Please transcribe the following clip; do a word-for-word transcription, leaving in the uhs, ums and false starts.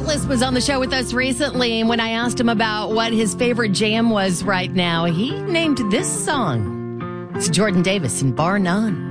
Atlas was on the show with us recently, and when I asked him about what his favorite jam was right now, he named this song. It's Jordan Davis and Bar None.